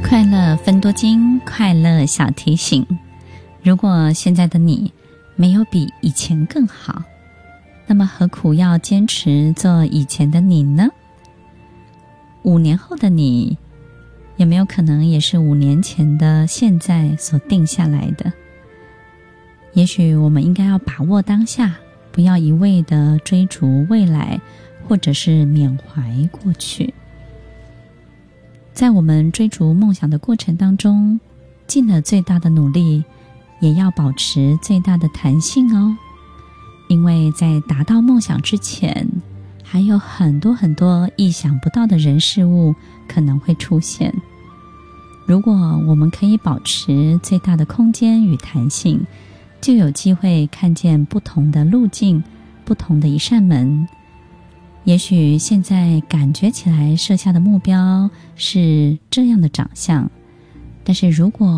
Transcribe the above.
快乐分多金，快乐小提醒。如果现在的你没有比以前更好，那么何苦要坚持做以前的你呢？5年后的你，有没有可能也是5年前的现在所定下来的？也许我们应该要把握当下，不要一味的追逐未来，或者是缅怀过去。在我们追逐梦想的过程当中，尽了最大的努力，也要保持最大的弹性哦。因为在达到梦想之前，还有很多很多意想不到的人事物可能会出现。如果我们可以保持最大的空间与弹性，就有机会看见不同的路径，不同的一扇门。也许现在感觉起来设下的目标是这样的长相，但是如果